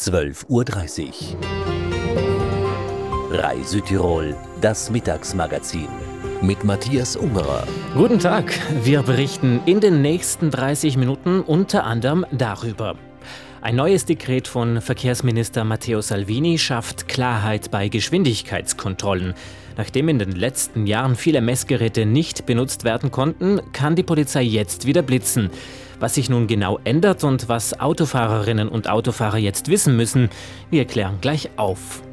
12:30 Uhr. Rai Südtirol, das Mittagsmagazin. Mit Matthias Ungerer. Guten Tag, wir berichten in den nächsten 30 Minuten unter anderem darüber. Ein neues Dekret von Verkehrsminister Matteo Salvini schafft Klarheit bei Geschwindigkeitskontrollen. Nachdem in den letzten Jahren viele Messgeräte nicht benutzt werden konnten, kann die Polizei jetzt wieder blitzen. Was sich nun genau ändert und was Autofahrerinnen und Autofahrer jetzt wissen müssen, wir klären gleich auf.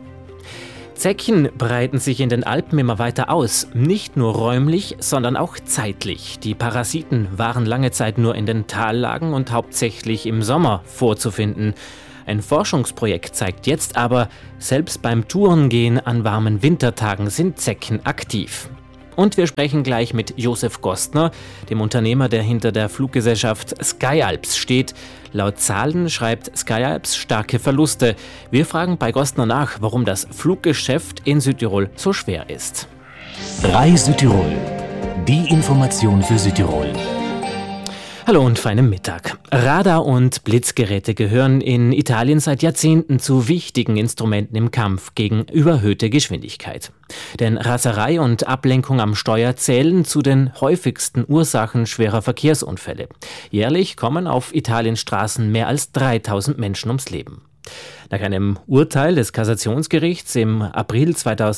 Zecken breiten sich in den Alpen immer weiter aus, nicht nur räumlich, sondern auch zeitlich. Die Parasiten waren lange Zeit nur in den Tallagen und hauptsächlich im Sommer vorzufinden. Ein Forschungsprojekt zeigt jetzt aber, selbst beim Tourengehen an warmen Wintertagen sind Zecken aktiv. Und wir sprechen gleich mit Josef Gostner, dem Unternehmer, der hinter der Fluggesellschaft SkyAlps steht. Laut Zahlen schreibt SkyAlps starke Verluste. Wir fragen bei Gostner nach, warum das Fluggeschäft in Südtirol so schwer ist. Rai Südtirol, die Information für Südtirol. Hallo und feinen Mittag. Radar- und Blitzgeräte gehören in Italien seit Jahrzehnten zu wichtigen Instrumenten im Kampf gegen überhöhte Geschwindigkeit. Denn Raserei und Ablenkung am Steuer zählen zu den häufigsten Ursachen schwerer Verkehrsunfälle. Jährlich kommen auf Italiens Straßen mehr als 3000 Menschen ums Leben. Nach einem Urteil des Kassationsgerichts im April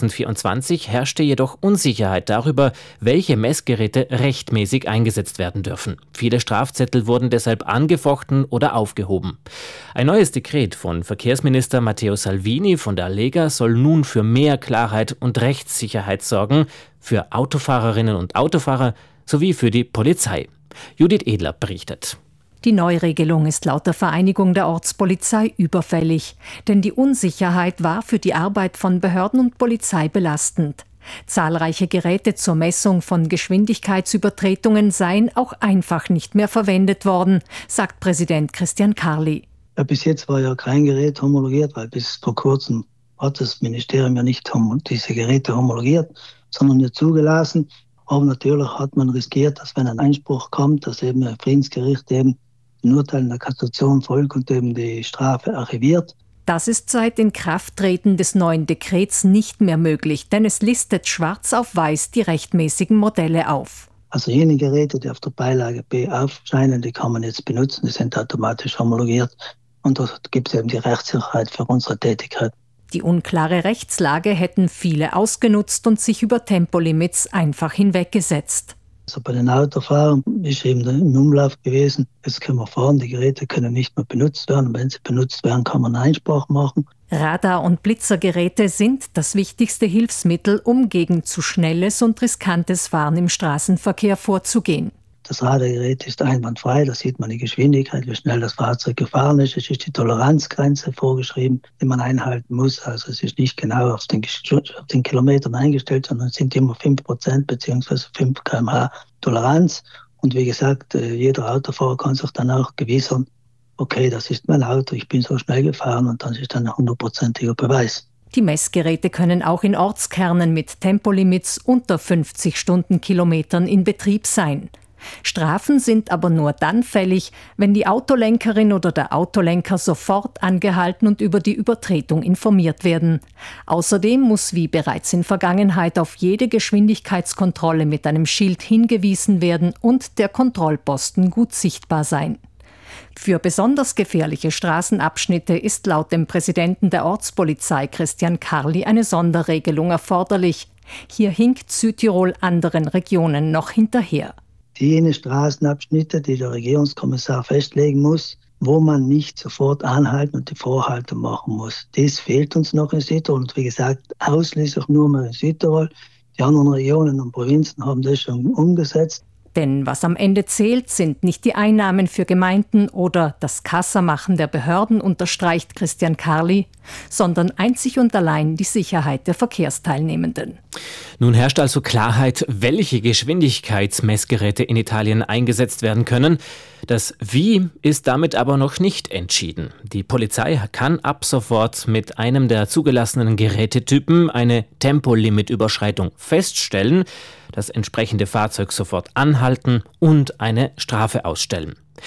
2024 herrschte jedoch Unsicherheit darüber, welche Messgeräte rechtmäßig eingesetzt werden dürfen. Viele Strafzettel wurden deshalb angefochten oder aufgehoben. Ein neues Dekret von Verkehrsminister Matteo Salvini von der Lega soll nun für mehr Klarheit und Rechtssicherheit sorgen, für Autofahrerinnen und Autofahrer sowie für die Polizei. Judith Edler berichtet. Die Neuregelung ist laut der Vereinigung der Ortspolizei überfällig, denn die Unsicherheit war für die Arbeit von Behörden und Polizei belastend. Zahlreiche Geräte zur Messung von Geschwindigkeitsübertretungen seien auch einfach nicht mehr verwendet worden, sagt Präsident Christian Karli. Ja, bis jetzt war ja kein Gerät homologiert, weil bis vor kurzem hat das Ministerium ja nicht diese Geräte homologiert, sondern nur zugelassen. Aber natürlich hat man riskiert, dass wenn ein Einspruch kommt, dass eben ein Friedensgericht eben ein Urteil in der Kassation folgt und eben die Strafe archiviert. Das ist seit Inkrafttreten des neuen Dekrets nicht mehr möglich, denn es listet schwarz auf weiß die rechtmäßigen Modelle auf. Also jene Geräte, die auf der Beilage B aufscheinen, die kann man jetzt benutzen, die sind automatisch homologiert und dort gibt es eben die Rechtssicherheit für unsere Tätigkeit. Die unklare Rechtslage hätten viele ausgenutzt und sich über Tempolimits einfach hinweggesetzt. Also bei den Autofahrern ist eben im Umlauf gewesen, jetzt können wir fahren, die Geräte können nicht mehr benutzt werden. Und wenn sie benutzt werden, kann man Einspruch machen. Radar- und Blitzergeräte sind das wichtigste Hilfsmittel, um gegen zu schnelles und riskantes Fahren im Straßenverkehr vorzugehen. Das Radargerät ist einwandfrei, da sieht man die Geschwindigkeit, wie schnell das Fahrzeug gefahren ist. Es ist die Toleranzgrenze vorgeschrieben, die man einhalten muss. Also es ist nicht genau auf den Kilometern eingestellt, sondern es sind immer 5% bzw. 5 km/h Toleranz. Und wie gesagt, jeder Autofahrer kann sich dann auch gewissern, okay, das ist mein Auto, ich bin so schnell gefahren und dann ist dann ein 100%iger Beweis. Die Messgeräte können auch in Ortskernen mit Tempolimits unter 50 Stundenkilometern in Betrieb sein. Strafen sind aber nur dann fällig, wenn die Autolenkerin oder der Autolenker sofort angehalten und über die Übertretung informiert werden. Außerdem muss wie bereits in Vergangenheit auf jede Geschwindigkeitskontrolle mit einem Schild hingewiesen werden und der Kontrollposten gut sichtbar sein. Für besonders gefährliche Straßenabschnitte ist laut dem Präsidenten der Ortspolizei Christian Karli eine Sonderregelung erforderlich. Hier hinkt Südtirol anderen Regionen noch hinterher. Jene Straßenabschnitte, die der Regierungskommissar festlegen muss, wo man nicht sofort anhalten und die Vorhaltung machen muss. Das fehlt uns noch in Südtirol und wie gesagt, ausschließlich nur mehr in Südtirol. Die anderen Regionen und Provinzen haben das schon umgesetzt. Denn was am Ende zählt, sind nicht die Einnahmen für Gemeinden oder das Kassamachen der Behörden, unterstreicht Christian Karli, sondern einzig und allein die Sicherheit der Verkehrsteilnehmenden. Nun herrscht also Klarheit, welche Geschwindigkeitsmessgeräte in Italien eingesetzt werden können. Das Wie ist damit aber noch nicht entschieden. Die Polizei kann ab sofort mit einem der zugelassenen Gerätetypen eine Tempolimitüberschreitung feststellen, das entsprechende Fahrzeug sofort anhalten und eine Strafe ausstellen.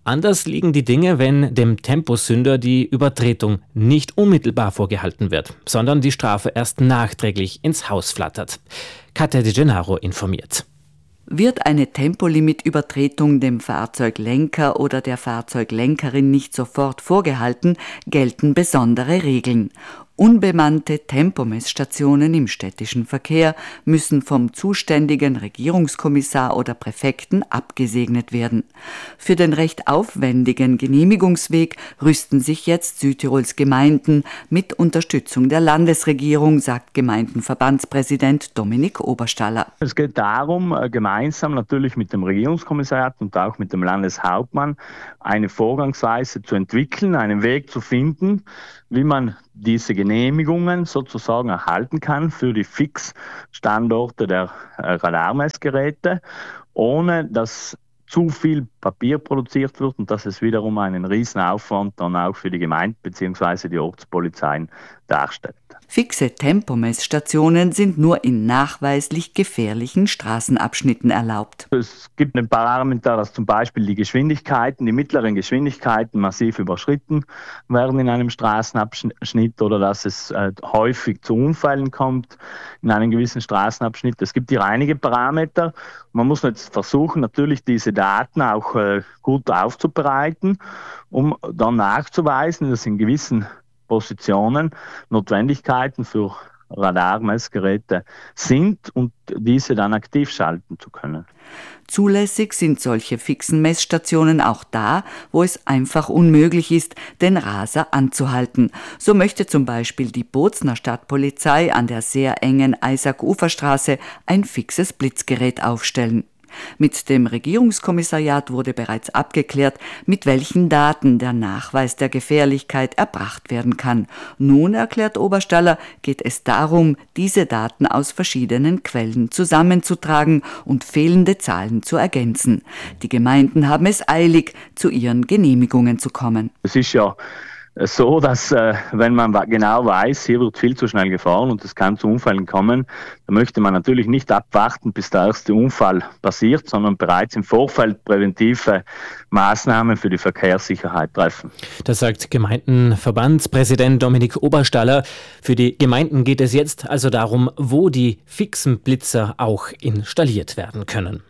Anders liegen die Dinge, wenn dem Temposünder die Übertretung nicht unmittelbar vorgehalten wird, sondern die Strafe erst nachträglich ins Haus flattert. Katja De Gennaro informiert. Wird eine Tempolimitübertretung dem Fahrzeuglenker oder der Fahrzeuglenkerin nicht sofort vorgehalten, gelten besondere Regeln. Unbemannte Tempomessstationen im städtischen Verkehr müssen vom zuständigen Regierungskommissar oder Präfekten abgesegnet werden. Für den recht aufwendigen Genehmigungsweg rüsten sich jetzt Südtirols Gemeinden mit Unterstützung der Landesregierung, sagt Gemeindenverbandspräsident Dominik Oberstaller. Es geht darum, gemeinsam natürlich mit dem Regierungskommissariat und auch mit dem Landeshauptmann eine Vorgangsweise zu entwickeln, einen Weg zu finden, wie man diese Genehmigungen sozusagen erhalten kann für die Fixstandorte der Radarmessgeräte, ohne dass zu viel Papier produziert wird und dass es wiederum einen Riesenaufwand dann auch für die Gemeinde bzw. die Ortspolizeien darstellt. Fixe Tempomessstationen sind nur in nachweislich gefährlichen Straßenabschnitten erlaubt. Es gibt einen Parameter, dass zum Beispiel die Geschwindigkeiten, die mittleren Geschwindigkeiten massiv überschritten werden in einem Straßenabschnitt oder dass es häufig zu Unfällen kommt in einem gewissen Straßenabschnitt. Es gibt hier einige Parameter. Man muss jetzt versuchen, natürlich diese Daten auch gut aufzubereiten, um dann nachzuweisen, dass in gewissen Positionen Notwendigkeiten für Radarmessgeräte sind und diese dann aktiv schalten zu können. Zulässig sind solche fixen Messstationen auch da, wo es einfach unmöglich ist, den Raser anzuhalten. So möchte zum Beispiel die Bozner Stadtpolizei an der sehr engen Eisack-Uferstraße ein fixes Blitzgerät aufstellen. Mit dem Regierungskommissariat wurde bereits abgeklärt, mit welchen Daten der Nachweis der Gefährlichkeit erbracht werden kann. Nun, erklärt Oberstaller, geht es darum, diese Daten aus verschiedenen Quellen zusammenzutragen und fehlende Zahlen zu ergänzen. Die Gemeinden haben es eilig, zu ihren Genehmigungen zu kommen. Es ist ja so, dass wenn man genau weiß, hier wird viel zu schnell gefahren und es kann zu Unfällen kommen, dann möchte man natürlich nicht abwarten, bis der erste Unfall passiert, sondern bereits im Vorfeld präventive Maßnahmen für die Verkehrssicherheit treffen. Das sagt Gemeindenverbandspräsident Dominik Oberstaller. Für die Gemeinden geht es jetzt also darum, wo die fixen Blitzer auch installiert werden können.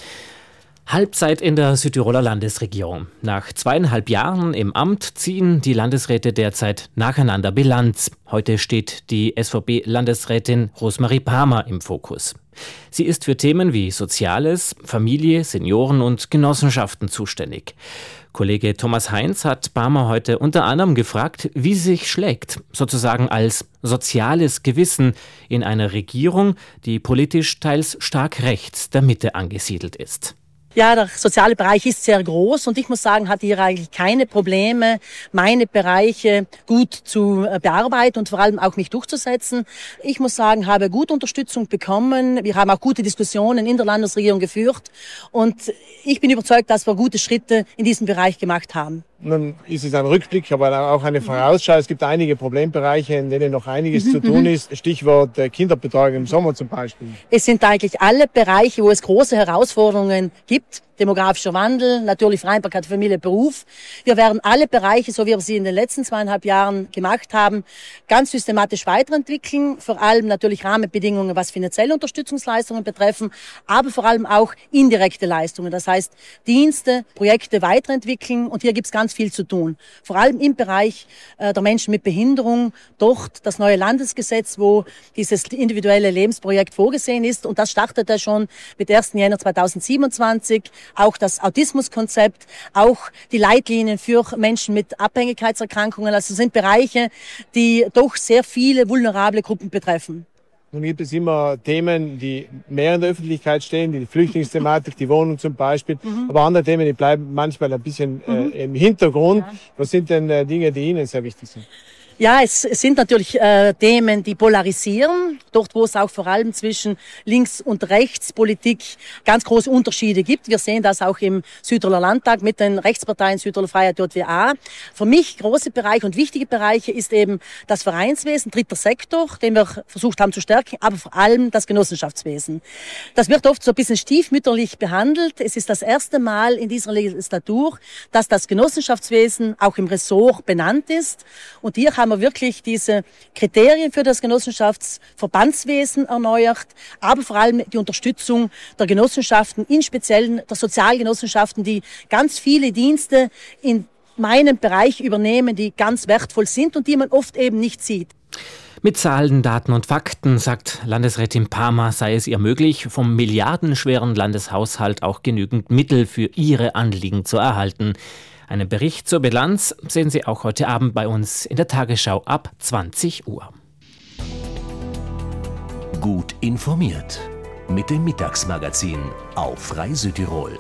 Halbzeit in der Südtiroler Landesregierung. Nach 2,5 Jahren im Amt ziehen die Landesräte derzeit nacheinander Bilanz. Heute steht die SVP-Landesrätin Rosemarie Palmer im Fokus. Sie ist für Themen wie Soziales, Familie, Senioren und Genossenschaften zuständig. Kollege Thomas Heinz hat Palmer heute unter anderem gefragt, wie sie sich schlägt, sozusagen als soziales Gewissen in einer Regierung, die politisch teils stark rechts der Mitte angesiedelt ist. Ja, der soziale Bereich ist sehr groß und ich muss sagen, hatte hier eigentlich keine Probleme, meine Bereiche gut zu bearbeiten und vor allem auch mich durchzusetzen. Ich muss sagen, habe gute Unterstützung bekommen. Wir haben auch gute Diskussionen in der Landesregierung geführt und ich bin überzeugt, dass wir gute Schritte in diesem Bereich gemacht haben. Nun ist es ein Rückblick, aber auch eine Vorausschau. Es gibt einige Problembereiche, in denen noch einiges zu tun ist. Stichwort Kinderbetreuung im Sommer zum Beispiel. Es sind eigentlich alle Bereiche, wo es große Herausforderungen gibt. Demografischer Wandel, natürlich Vereinbarkeit Familie, Beruf. Wir werden alle Bereiche, so wie wir sie in den letzten 2,5 Jahren gemacht haben, ganz systematisch weiterentwickeln. Vor allem natürlich Rahmenbedingungen, was finanzielle Unterstützungsleistungen betreffen, aber vor allem auch indirekte Leistungen. Das heißt, Dienste, Projekte weiterentwickeln und hier gibt es ganz viel zu tun. Vor allem im Bereich der Menschen mit Behinderung. Dort das neue Landesgesetz, wo dieses individuelle Lebensprojekt vorgesehen ist und das startete schon mit 1. Jänner 2027. Auch das Autismuskonzept, auch die Leitlinien für Menschen mit Abhängigkeitserkrankungen. Also sind Bereiche, die doch sehr viele vulnerable Gruppen betreffen. Nun gibt es immer Themen, die mehr in der Öffentlichkeit stehen, die Flüchtlingsthematik, die Wohnung zum Beispiel. Aber andere Themen, die bleiben manchmal ein bisschen im Hintergrund. Ja. Was sind denn Dinge, die Ihnen sehr wichtig sind? Ja, es sind natürlich Themen, die polarisieren. Dort, wo es auch vor allem zwischen Links- und Rechtspolitik ganz große Unterschiede gibt. Wir sehen das auch im Südtiroler Landtag mit den Rechtsparteien Südtiroler Freiheit, JWA. Für mich große Bereiche und wichtige Bereiche ist eben das Vereinswesen, dritter Sektor, den wir versucht haben zu stärken, aber vor allem das Genossenschaftswesen. Das wird oft so ein bisschen stiefmütterlich behandelt. Es ist das erste Mal in dieser Legislatur, dass das Genossenschaftswesen auch im Ressort benannt ist. Und hier haben wir wirklich diese Kriterien für das Genossenschaftsverbandswesen erneuert, aber vor allem die Unterstützung der Genossenschaften, in speziellen der Sozialgenossenschaften, die ganz viele Dienste in meinem Bereich übernehmen, die ganz wertvoll sind und die man oft eben nicht sieht. Mit Zahlen, Daten und Fakten, sagt Landesrätin Pama, sei es ihr möglich, vom milliardenschweren Landeshaushalt auch genügend Mittel für ihre Anliegen zu erhalten. Einen Bericht zur Bilanz sehen Sie auch heute Abend bei uns in der Tagesschau ab 20 Uhr. Gut informiert mit dem Mittagsmagazin auf Rai Südtirol.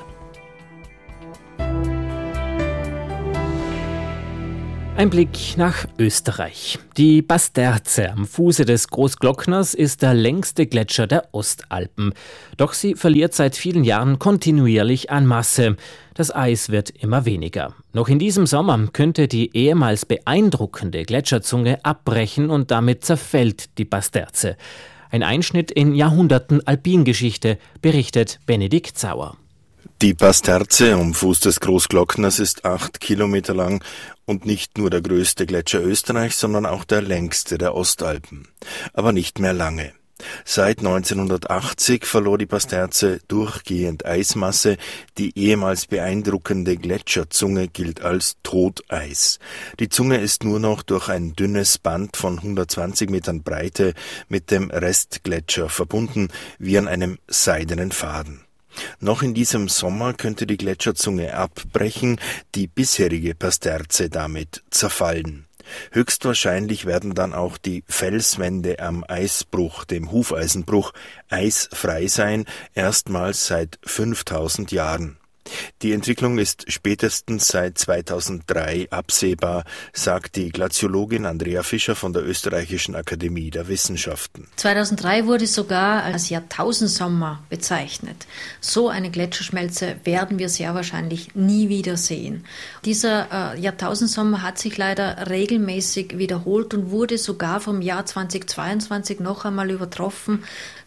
Ein Blick nach Österreich. Die Basterze am Fuße des Großglockners ist der längste Gletscher der Ostalpen. Doch sie verliert seit vielen Jahren kontinuierlich an Masse. Das Eis wird immer weniger. Noch in diesem Sommer könnte die ehemals beeindruckende Gletscherzunge abbrechen und damit zerfällt die Basterze. Ein Einschnitt in Jahrhunderten Alpingeschichte, berichtet Benedikt Sauer. Die Basterze am Fuß des Großglockners ist 8 Kilometer lang und nicht nur der größte Gletscher Österreichs, sondern auch der längste der Ostalpen. Aber nicht mehr lange. Seit 1980 verlor die Basterze durchgehend Eismasse. Die ehemals beeindruckende Gletscherzunge gilt als Toteis. Die Zunge ist nur noch durch ein dünnes Band von 120 Metern Breite mit dem Restgletscher verbunden, wie an einem seidenen Faden. Noch in diesem Sommer könnte die Gletscherzunge abbrechen, die bisherige Basterze damit zerfallen. Höchstwahrscheinlich werden dann auch die Felswände am Eisbruch, dem Hufeisenbruch, eisfrei sein, erstmals seit 5000 Jahren. Die Entwicklung ist spätestens seit 2003 absehbar, sagt die Glaziologin Andrea Fischer von der Österreichischen Akademie der Wissenschaften. 2003 wurde sogar als Jahrtausendsommer bezeichnet. So eine Gletscherschmelze werden wir sehr wahrscheinlich nie wieder sehen. Dieser Jahrtausendsommer hat sich leider regelmäßig wiederholt und wurde sogar vom Jahr 2022 noch einmal übertroffen.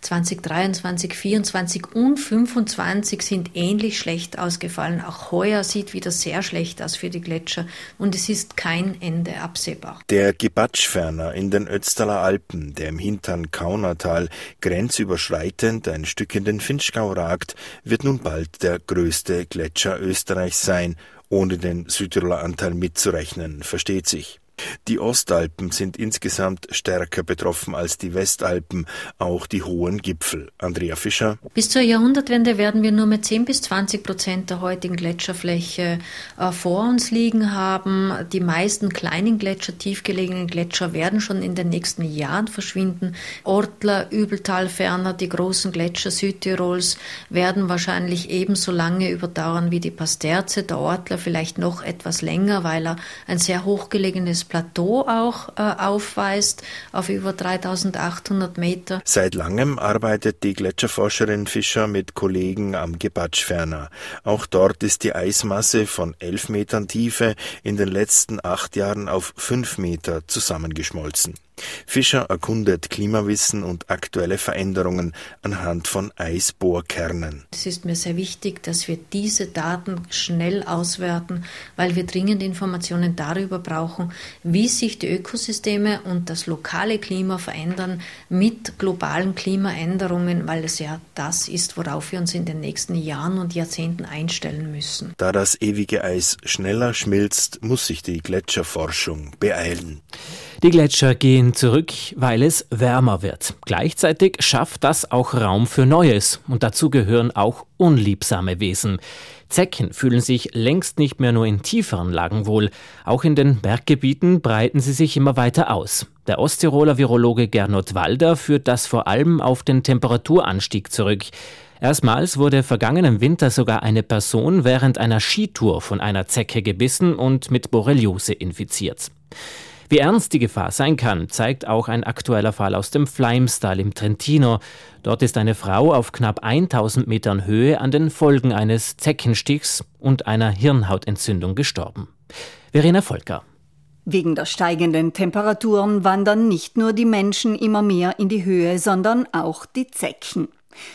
2023, 2024 und 2025 sind ähnlich schlecht ausgefallen. Auch heuer sieht wieder sehr schlecht aus für die Gletscher und es ist kein Ende absehbar. Der Gebatschferner in den Ötztaler Alpen, der im hinteren Kaunertal grenzüberschreitend ein Stück in den Vinschgau ragt, wird nun bald der größte Gletscher Österreichs sein, ohne den Südtiroler Anteil mitzurechnen, versteht sich. Die Ostalpen sind insgesamt stärker betroffen als die Westalpen, auch die hohen Gipfel. Andrea Fischer. Bis zur Jahrhundertwende werden wir nur mit 10-20% der heutigen Gletscherfläche vor uns liegen haben. Die meisten kleinen Gletscher, tiefgelegenen Gletscher werden schon in den nächsten Jahren verschwinden. Ortler, Übeltal, ferner die großen Gletscher Südtirols werden wahrscheinlich ebenso lange überdauern wie die Basterze. Der Ortler vielleicht noch etwas länger, weil er ein sehr hochgelegenes Plateau auch aufweist, auf über 3800 Meter. Seit langem arbeitet die Gletscherforscherin Fischer mit Kollegen am Gebatschferner. Auch dort ist die Eismasse von 11 Metern Tiefe in den letzten 8 Jahren auf 5 Meter zusammengeschmolzen. Fischer erkundet Klimawissen und aktuelle Veränderungen anhand von Eisbohrkernen. Es ist mir sehr wichtig, dass wir diese Daten schnell auswerten, weil wir dringend Informationen darüber brauchen, wie sich die Ökosysteme und das lokale Klima verändern mit globalen Klimaänderungen, weil es ja das ist, worauf wir uns in den nächsten Jahren und Jahrzehnten einstellen müssen. Da das ewige Eis schneller schmilzt, muss sich die Gletscherforschung beeilen. Die Gletscher gehen zurück, weil es wärmer wird. Gleichzeitig schafft das auch Raum für Neues. Und dazu gehören auch unliebsame Wesen. Zecken fühlen sich längst nicht mehr nur in tieferen Lagen wohl. Auch in den Berggebieten breiten sie sich immer weiter aus. Der Osttiroler Virologe Gernot Walder führt das vor allem auf den Temperaturanstieg zurück. Erstmals wurde vergangenen Winter sogar eine Person während einer Skitour von einer Zecke gebissen und mit Borreliose infiziert. Wie ernst die Gefahr sein kann, zeigt auch ein aktueller Fall aus dem Fleimstal im Trentino. Dort ist eine Frau auf knapp 1000 Metern Höhe an den Folgen eines Zeckenstichs und einer Hirnhautentzündung gestorben. Verena Volker. Wegen der steigenden Temperaturen wandern nicht nur die Menschen immer mehr in die Höhe, sondern auch die Zecken.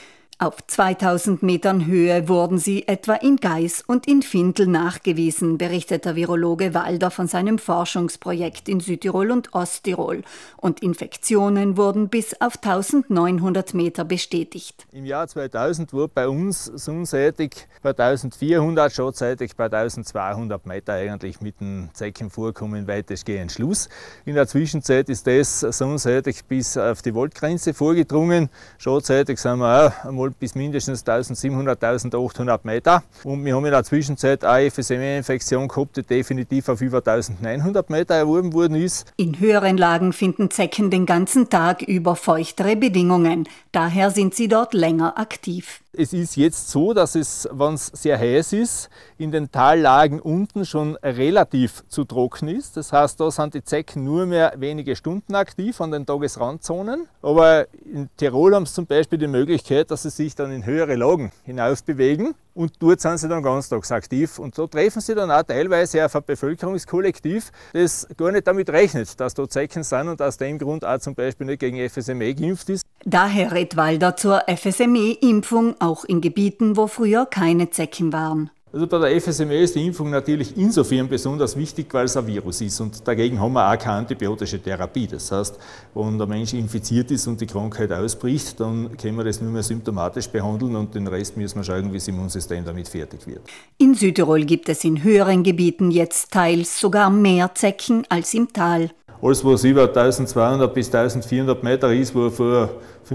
Auf 2000 Metern Höhe wurden sie etwa in Gais und in Findel nachgewiesen, berichtet der Virologe Walder von seinem Forschungsprojekt in Südtirol und Osttirol. Und Infektionen wurden bis auf 1900 Meter bestätigt. Im Jahr 2000 wurde bei uns sonnenseitig bei 1400, schadseitig bei 1200 Meter eigentlich mit dem Zeckenvorkommen weitestgehend Schluss. In der Zwischenzeit ist das sonnenseitig bis auf die Waldgrenze vorgedrungen. Schadseitig sind wir auch einmal bis mindestens 1700, 1800 Meter. Und wir haben in der Zwischenzeit eine FSME-Infektion gehabt, die definitiv auf über 1900 Meter erworben worden ist. In höheren Lagen finden Zecken den ganzen Tag über feuchtere Bedingungen. Daher sind sie dort länger aktiv. Es ist jetzt so, dass es, wenn es sehr heiß ist, in den Tallagen unten schon relativ zu trocken ist. Das heißt, da sind die Zecken nur mehr wenige Stunden aktiv an den Tagesrandzonen. Aber in Tirol haben sie zum Beispiel die Möglichkeit, dass sie sich dann in höhere Lagen hinaufbewegen. Und dort sind sie dann ganztags aktiv. Und so treffen sie dann auch teilweise auf ein Bevölkerungskollektiv, das gar nicht damit rechnet, dass da Zecken sind und aus dem Grund auch zum Beispiel nicht gegen FSME geimpft ist. Daher rät Walder zur FSME-Impfung auch in Gebieten, wo früher keine Zecken waren. Also bei der FSME ist die Impfung natürlich insofern besonders wichtig, weil es ein Virus ist und dagegen haben wir auch keine antibiotische Therapie. Das heißt, wenn der Mensch infiziert ist und die Krankheit ausbricht, dann können wir das nur mehr symptomatisch behandeln und den Rest müssen wir schauen, wie das Immunsystem damit fertig wird. In Südtirol gibt es in höheren Gebieten jetzt teils sogar mehr Zecken als im Tal. Alles, was über 1200 bis 1400 Meter ist, war vor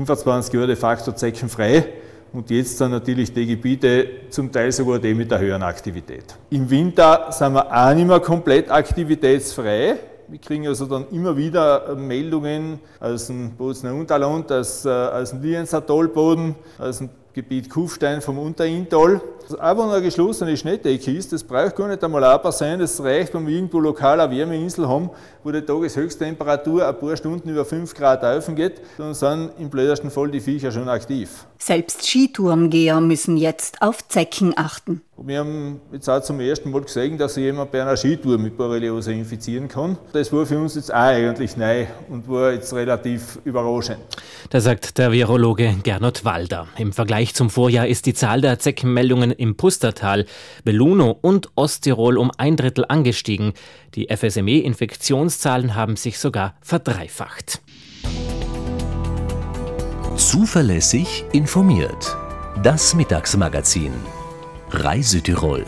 25 Jahren de facto zeckenfrei. Und jetzt sind natürlich die Gebiete zum Teil sogar die mit der höheren Aktivität. Im Winter sind wir auch nicht mehr komplett aktivitätsfrei. Wir kriegen also dann immer wieder Meldungen aus dem Bozner Unterland, aus dem Lienzer Talboden, aus dem Gebiet Kufstein vom Unterinntal. Auch wenn eine geschlossene Schneedecke ist, das braucht gar nicht einmal aber sein, das reicht, wenn wir irgendwo lokal eine Wärmeinsel haben, wo die Tageshöchsttemperatur ein paar Stunden über 5 Grad aufen geht, dann sind im blödesten Fall die Viecher schon aktiv. Selbst Skitourengeher müssen jetzt auf Zecken achten. Wir haben jetzt auch zum ersten Mal gesehen, dass sich jemand bei einer Skitour mit Borreliose infizieren kann. Das war für uns jetzt auch eigentlich neu und war jetzt relativ überraschend. Da sagt der Virologe Gernot Walder. Im Vergleich zum Vorjahr ist die Zahl der Zeckenmeldungen im Pustertal, Belluno und Osttirol um 1/3 angestiegen. Die FSME-Infektionszahlen haben sich sogar verdreifacht. Zuverlässig informiert. Das Mittagsmagazin. Reisütirol.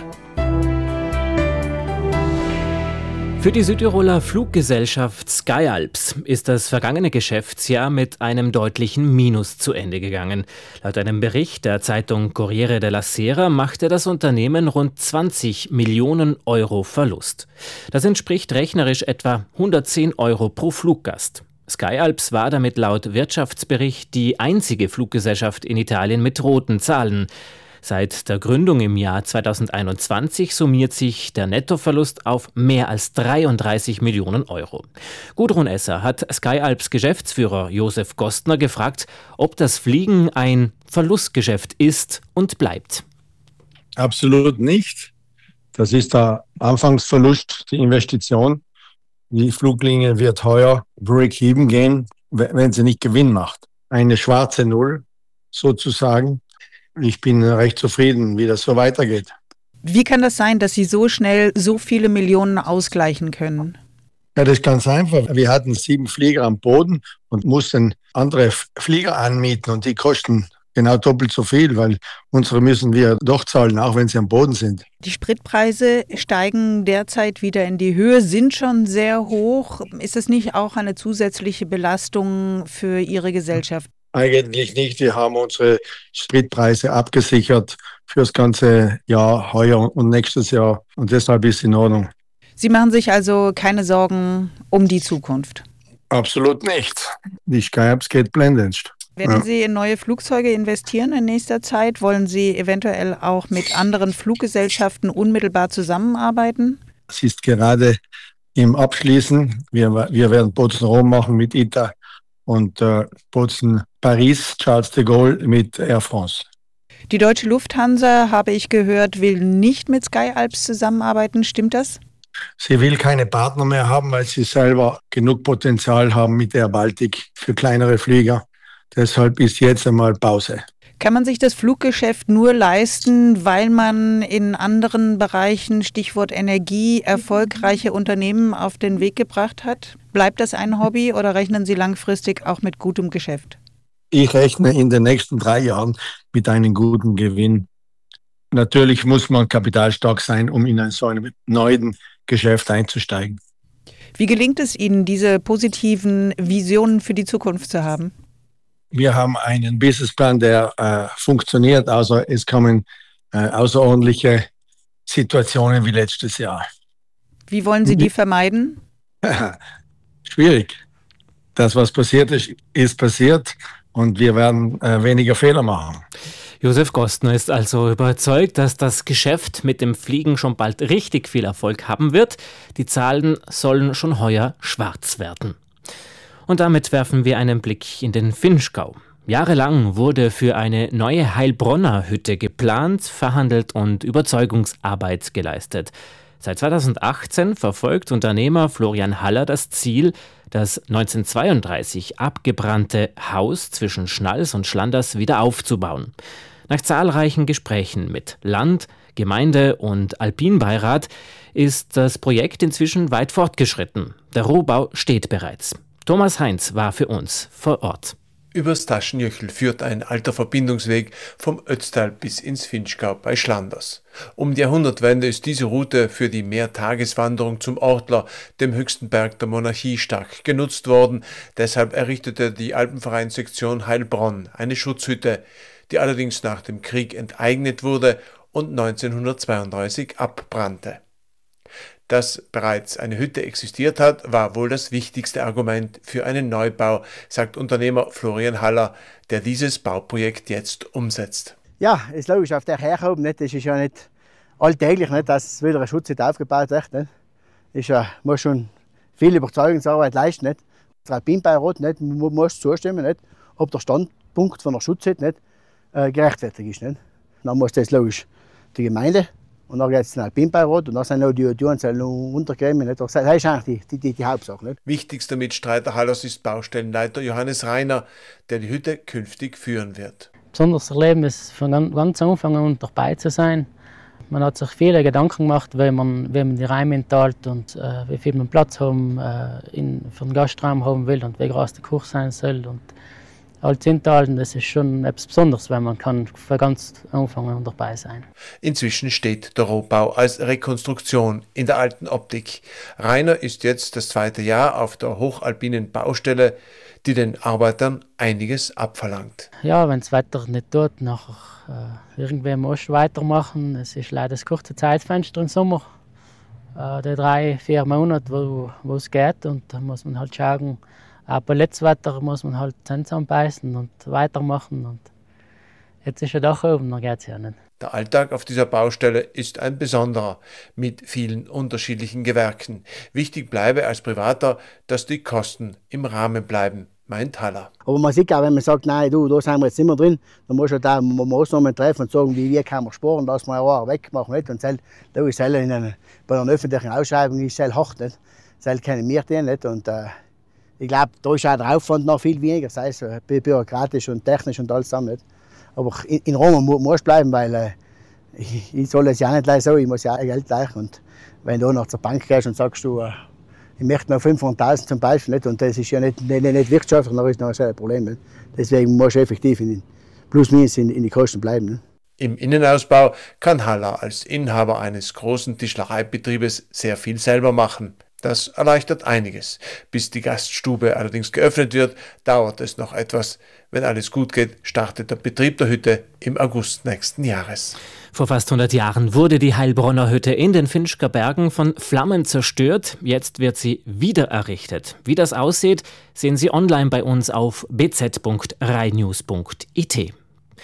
Für die Südtiroler Fluggesellschaft SkyAlps ist das vergangene Geschäftsjahr mit einem deutlichen Minus zu Ende gegangen. Laut einem Bericht der Zeitung Corriere della Sera machte das Unternehmen rund 20 Millionen Euro Verlust. Das entspricht rechnerisch etwa 110 Euro pro Fluggast. SkyAlps war damit laut Wirtschaftsbericht die einzige Fluggesellschaft in Italien mit roten Zahlen. Seit der Gründung im Jahr 2021 summiert sich der Nettoverlust auf mehr als 33 Millionen Euro. Gudrun Esser hat SkyAlps Geschäftsführer Josef Gostner gefragt, ob das Fliegen ein Verlustgeschäft ist und bleibt. Absolut nicht. Das ist der Anfangsverlust, die Investition. Die Fluglinie wird heuer Break-Even gehen, wenn sie nicht Gewinn macht. Eine schwarze Null sozusagen. Ich bin recht zufrieden, wie das so weitergeht. Wie kann das sein, dass Sie so schnell so viele Millionen ausgleichen können? Ja, das ist ganz einfach. Wir hatten 7 Flieger am Boden und mussten andere Flieger anmieten und die kosten genau doppelt so viel, weil unsere müssen wir doch zahlen, auch wenn sie am Boden sind. Die Spritpreise steigen derzeit wieder in die Höhe, sind schon sehr hoch. Ist das nicht auch eine zusätzliche Belastung für Ihre Gesellschaft? Eigentlich nicht. Wir haben unsere Spritpreise abgesichert für das ganze Jahr, heuer und nächstes Jahr. Und deshalb ist es in Ordnung. Sie machen sich also keine Sorgen um die Zukunft? Absolut nicht. Die SkyAlps geht blendend. Werden Sie in neue Flugzeuge investieren in nächster Zeit? Wollen Sie eventuell auch mit anderen Fluggesellschaften unmittelbar zusammenarbeiten? Es ist gerade im Abschließen. Wir werden Bozen-Rom machen mit ITA und Bozen-Paris, Charles de Gaulle mit Air France. Die deutsche Lufthansa, habe ich gehört, will nicht mit Sky Alps zusammenarbeiten. Stimmt das? Sie will keine Partner mehr haben, weil sie selber genug Potenzial haben mit Air Baltic für kleinere Flieger. Deshalb ist jetzt einmal Pause. Kann man sich das Fluggeschäft nur leisten, weil man in anderen Bereichen, Stichwort Energie, erfolgreiche Unternehmen auf den Weg gebracht hat? Bleibt das ein Hobby oder rechnen Sie langfristig auch mit gutem Geschäft? Ich rechne in den nächsten 3 Jahren mit einem guten Gewinn. Natürlich muss man kapitalstark sein, um in so einem neuen Geschäft einzusteigen. Wie gelingt es Ihnen, diese positiven Visionen für die Zukunft zu haben? Wir haben einen Businessplan, der funktioniert, also es kommen außerordentliche Situationen wie letztes Jahr. Wie wollen Sie die vermeiden? Schwierig. Das, was passiert ist, ist passiert und wir werden weniger Fehler machen. Josef Gostner ist also überzeugt, dass das Geschäft mit dem Fliegen schon bald richtig viel Erfolg haben wird. Die Zahlen sollen schon heuer schwarz werden. Und damit werfen wir einen Blick in den Vinschgau. Jahrelang wurde für eine neue Heilbronner Hütte geplant, verhandelt und Überzeugungsarbeit geleistet. Seit 2018 verfolgt Unternehmer Florian Haller das Ziel, das 1932 abgebrannte Haus zwischen Schnals und Schlanders wieder aufzubauen. Nach zahlreichen Gesprächen mit Land, Gemeinde und Alpinbeirat ist das Projekt inzwischen weit fortgeschritten. Der Rohbau steht bereits. Thomas Heinz war für uns vor Ort. Übers Taschenjöchel führt ein alter Verbindungsweg vom Ötztal bis ins Vinschgau bei Schlanders. Um die Jahrhundertwende ist diese Route für die Mehrtageswanderung zum Ortler, dem höchsten Berg der Monarchie, stark genutzt worden. Deshalb errichtete die Alpenvereinssektion Heilbronn eine Schutzhütte, die allerdings nach dem Krieg enteignet wurde und 1932 abbrannte. Dass bereits eine Hütte existiert hat, war wohl das wichtigste Argument für einen Neubau, sagt Unternehmer Florian Haller, der dieses Bauprojekt jetzt umsetzt. Ja, ist logisch, auf der herkommen, nicht? Das ist ja nicht alltäglich, nicht, dass wieder eine Schutzhütte aufgebaut wird. Nicht? Ist ja, muss schon viel Überzeugungsarbeit leisten. Nicht? Der Alpinbeirat muss zustimmen, nicht? Ob der Standpunkt von der Schutzhütte nicht gerechtfertigt ist. Nicht? Dann muss das logisch die Gemeinde. Und dann geht es den Alpinbeirat und dann sind noch die Untergremien. Das ist eigentlich die Hauptsache. Nicht? Wichtigster Mitstreiter Hallers ist Baustellenleiter Johannes Reiner, der die Hütte künftig führen wird. Besonders erleben ist von ganz Anfang an dabei zu sein. Man hat sich viele Gedanken gemacht, wie man die Räume enthält und wie viel man Platz haben, für den Gastraum haben will und wie groß der Kurs sein soll. Und alles enthalten, das ist schon etwas Besonderes, weil man kann von ganz Anfang an dabei sein. Inzwischen steht der Rohbau als Rekonstruktion in der alten Optik. Rainer ist jetzt das 2. Jahr auf der hochalpinen Baustelle, die den Arbeitern einiges abverlangt. Ja, wenn es weiter nicht tut, nachher irgendwer muss weitermachen. Es ist leider das kurze Zeitfenster im Sommer, die 3-4 Monate, wo es geht, und da muss man halt schauen. Aber letztes Wetter muss man halt Zähne zusammenbeißen und weitermachen. Und jetzt ist er doch oben, dann geht es ja nicht. Der Alltag auf dieser Baustelle ist ein besonderer, mit vielen unterschiedlichen Gewerken. Wichtig bleibe als Privater, dass die Kosten im Rahmen bleiben, meint Haller. Aber man sieht auch, wenn man sagt, nein, da sind wir jetzt nicht mehr drin, dann muss man da Maßnahmen treffen und sagen, wie kann man sparen, dass man Jahre wegmachen. Nicht? Und da ist bei einer öffentlichen Ausschreibung ist es hart. Nicht? Das können wir tun. Nicht? Und ich glaube, da ist auch der Aufwand noch viel weniger, sei es bürokratisch und technisch und alles zusammen. Nicht? Aber in Rom muss ich bleiben, weil ich soll es ja nicht gleich so, ich muss ja auch Geld gleichen. Und wenn du nach der Bank gehst und sagst, du, ich möchte noch 500.000 zum Beispiel, nicht? Und das ist ja nicht wirtschaftlich, dann ist noch ein Problem. Nicht? Deswegen muss ich effektiv plus minus in die Kosten bleiben. Nicht? Im Innenausbau kann Haller als Inhaber eines großen Tischlereibetriebes sehr viel selber machen. Das erleichtert einiges. Bis die Gaststube allerdings geöffnet wird, dauert es noch etwas. Wenn alles gut geht, startet der Betrieb der Hütte im August nächsten Jahres. Vor fast 100 Jahren wurde die Heilbronner Hütte in den Vinschger Bergen von Flammen zerstört. Jetzt wird sie wieder errichtet. Wie das aussieht, sehen Sie online bei uns auf bz.rainews.it.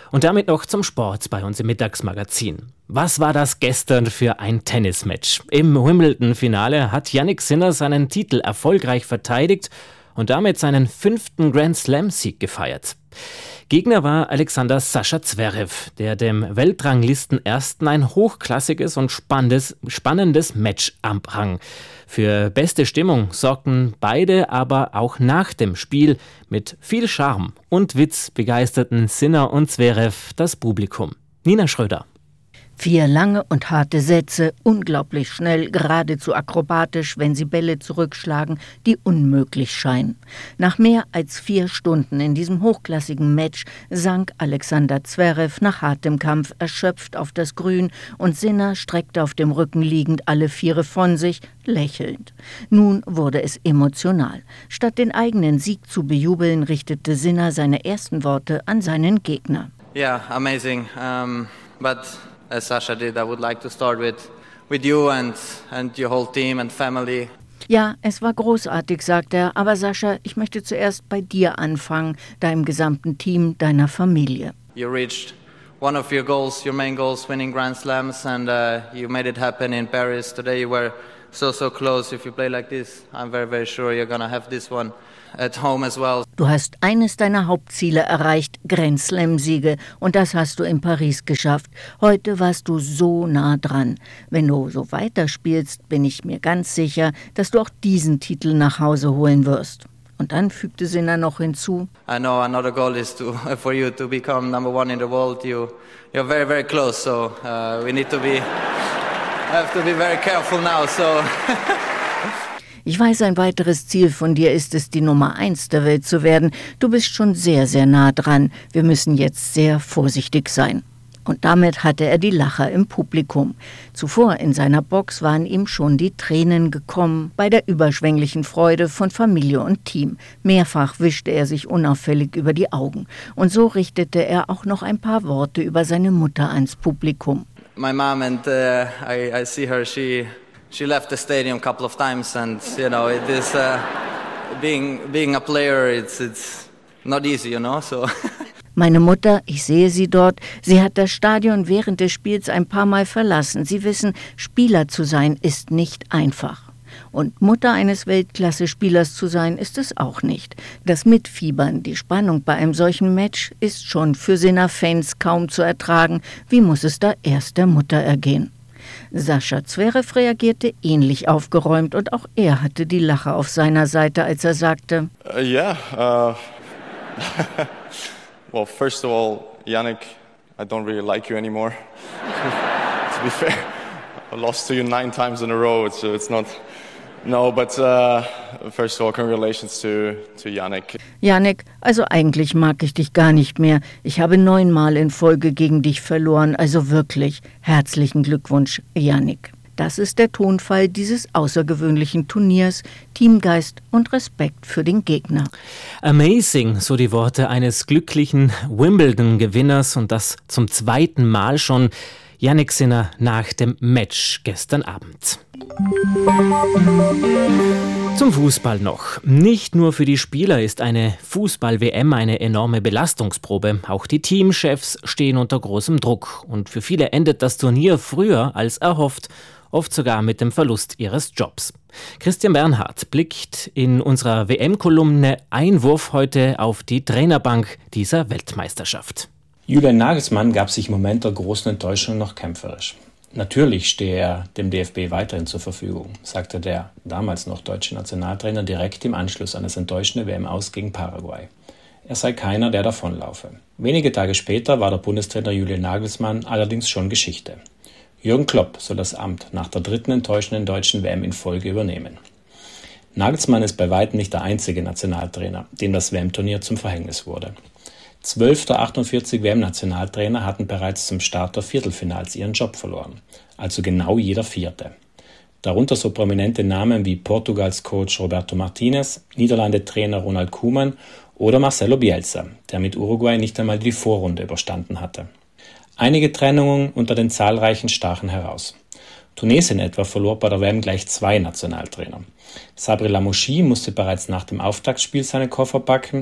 Und damit noch zum Sport bei uns im Mittagsmagazin. Was war das gestern für ein Tennismatch? Im Wimbledon-Finale hat Jannik Sinner seinen Titel erfolgreich verteidigt und damit seinen 5. Grand-Slam-Sieg gefeiert. Gegner war Alexander Sascha Zverev, der dem Weltranglistenersten ein hochklassiges und spannendes Match abrang. Für beste Stimmung sorgten beide aber auch nach dem Spiel. Mit viel Charme und Witz begeisterten Sinner und Zverev das Publikum. Nina Schröder. 4 lange und harte Sätze, unglaublich schnell, geradezu akrobatisch, wenn sie Bälle zurückschlagen, die unmöglich scheinen. Nach mehr als 4 Stunden in diesem hochklassigen Match sank Alexander Zverev nach hartem Kampf erschöpft auf das Grün und Sinner streckte auf dem Rücken liegend alle 4 von sich, lächelnd. Nun wurde es emotional. Statt den eigenen Sieg zu bejubeln, richtete Sinner seine ersten Worte an seinen Gegner. Yeah, amazing. But as Sasha did, I would like to start with you and your whole team and family. Ja, es war großartig, sagt er, aber Sascha, ich möchte zuerst bei dir anfangen, deinem gesamten Team, deiner Familie. You reached one of your goals, your main goals, winning Grand Slams, and you made it happen in Paris. Today you were so close. If you play like this, I'm very, very sure you're gonna have this one at home as well. Du hast eines deiner Hauptziele erreicht, Grand Slam-Siege, und das hast du in Paris geschafft. Heute warst du so nah dran. Wenn du so weiterspielst, bin ich mir ganz sicher, dass du auch diesen Titel nach Hause holen wirst. Und dann fügte Sinner noch hinzu: I know another goal is for you to become number 1 in the world. You're very, very close, so we need to have to be very careful now. So. Ich weiß, ein weiteres Ziel von dir ist es, die Nummer 1 der Welt zu werden. Du bist schon sehr, sehr nah dran. Wir müssen jetzt sehr vorsichtig sein. Und damit hatte er die Lacher im Publikum. Zuvor in seiner Box waren ihm schon die Tränen gekommen, bei der überschwänglichen Freude von Familie und Team. Mehrfach wischte er sich unauffällig über die Augen. Und so richtete er auch noch ein paar Worte über seine Mutter ans Publikum. My mom and I see her, she left the stadium a couple of times, and you know, it is being a player, it's not easy, you know, so. Meine Mutter, ich sehe sie dort, sie hat das Stadion während des Spiels ein paar Mal verlassen. Sie wissen, Spieler zu sein ist nicht einfach. Und Mutter eines Weltklasse-Spielers zu sein, ist es auch nicht. Das Mitfiebern, die Spannung bei einem solchen Match ist schon für Sinner-Fans kaum zu ertragen. Wie muss es da erst der Mutter ergehen? Sascha Zverev reagierte ähnlich aufgeräumt und auch er hatte die Lacher auf seiner Seite, als er sagte: Well, first of all, Jannik, I don't really like you anymore. To be fair, I lost to you 9 times in a row, so it's not. No, but first of all, congratulations to Jannik. Jannik, also eigentlich mag ich dich gar nicht mehr. Ich habe 9 Mal in Folge gegen dich verloren, also wirklich herzlichen Glückwunsch, Jannik. Das ist der Tonfall dieses außergewöhnlichen Turniers, Teamgeist und Respekt für den Gegner. Amazing, so die Worte eines glücklichen Wimbledon-Gewinners, und das zum 2. Mal schon. Jannik Sinner nach dem Match gestern Abend. Zum Fußball noch. Nicht nur für die Spieler ist eine Fußball-WM eine enorme Belastungsprobe. Auch die Teamchefs stehen unter großem Druck. Und für viele endet das Turnier früher als erhofft, oft sogar mit dem Verlust ihres Jobs. Christian Bernhard blickt in unserer WM-Kolumne Einwurf heute auf die Trainerbank dieser Weltmeisterschaft. Julian Nagelsmann gab sich im Moment der großen Enttäuschung noch kämpferisch. Natürlich stehe er dem DFB weiterhin zur Verfügung, sagte der damals noch deutsche Nationaltrainer direkt im Anschluss an das enttäuschende WM-Aus gegen Paraguay. Er sei keiner, der davonlaufe. Wenige Tage später war der Bundestrainer Julian Nagelsmann allerdings schon Geschichte. Jürgen Klopp soll das Amt nach der 3. enttäuschenden deutschen WM in Folge übernehmen. Nagelsmann ist bei weitem nicht der einzige Nationaltrainer, dem das WM-Turnier zum Verhängnis wurde. 12 der 48 WM-Nationaltrainer hatten bereits zum Start der Viertelfinals ihren Job verloren, also genau jeder 4. Darunter so prominente Namen wie Portugals Coach Roberto Martinez, Niederlande-Trainer Ronald Koeman oder Marcelo Bielsa, der mit Uruguay nicht einmal die Vorrunde überstanden hatte. Einige Trennungen unter den zahlreichen stachen heraus. Tunesien etwa verlor bei der WM gleich 2 Nationaltrainer. Sabri Lamouchi musste bereits nach dem Auftaktspiel seine Koffer packen.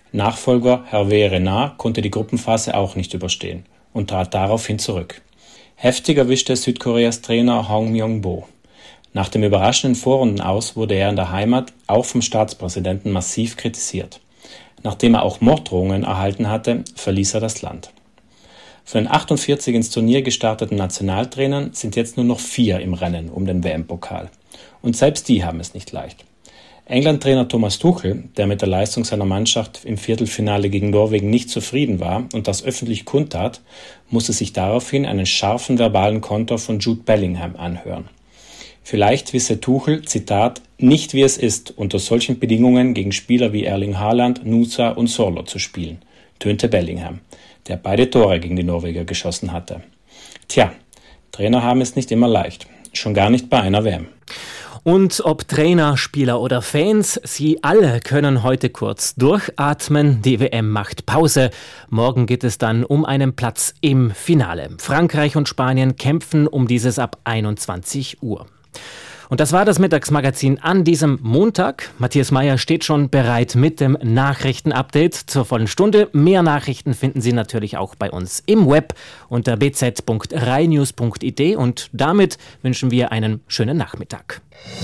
Nachfolger Hervé Renard konnte die Gruppenphase auch nicht überstehen und trat daraufhin zurück. Heftig erwischte Südkoreas Trainer Hong Myung-bo. Nach dem überraschenden Vorrundenaus wurde er in der Heimat auch vom Staatspräsidenten massiv kritisiert. Nachdem er auch Morddrohungen erhalten hatte, verließ er das Land. Von den 48 ins Turnier gestarteten Nationaltrainern sind jetzt nur noch 4 im Rennen um den WM-Pokal. Und selbst die haben es nicht leicht. England-Trainer Thomas Tuchel, der mit der Leistung seiner Mannschaft im Viertelfinale gegen Norwegen nicht zufrieden war und das öffentlich kundtat, musste sich daraufhin einen scharfen verbalen Konter von Jude Bellingham anhören. Vielleicht wisse Tuchel, Zitat, nicht wie es ist, unter solchen Bedingungen gegen Spieler wie Erling Haaland, Nusa und Sorloth zu spielen, tönte Bellingham, der beide Tore gegen die Norweger geschossen hatte. Tja, Trainer haben es nicht immer leicht, schon gar nicht bei einer WM. Und ob Trainer, Spieler oder Fans, sie alle können heute kurz durchatmen. Die WM macht Pause. Morgen geht es dann um einen Platz im Finale. Frankreich und Spanien kämpfen um dieses ab 21 Uhr. Und das war das Mittagsmagazin an diesem Montag. Matthias Meyer steht schon bereit mit dem Nachrichtenupdate zur vollen Stunde. Mehr Nachrichten finden Sie natürlich auch bei uns im Web unter bz.reinews.it. Und damit wünschen wir einen schönen Nachmittag.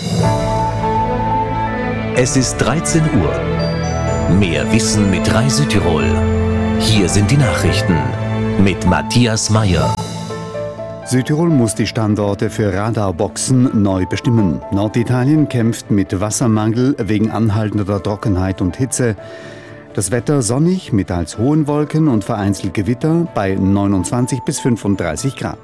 Es ist 13 Uhr. Mehr Wissen mit Rai Südtirol. Hier sind die Nachrichten mit Matthias Meyer. Südtirol muss die Standorte für Radarboxen neu bestimmen. Norditalien kämpft mit Wassermangel wegen anhaltender Trockenheit und Hitze. Das Wetter sonnig mit teils hohen Wolken und vereinzelt Gewitter bei 29 bis 35 Grad.